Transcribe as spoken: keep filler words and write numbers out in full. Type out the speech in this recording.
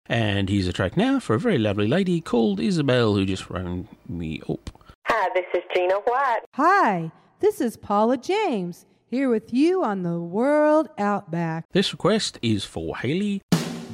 And here's a track now for a very lovely lady called Isabel who just rang me up. Hi, this is Gina White. Hi, this is Paula James, here with you on the World Outback. This request is for Haley.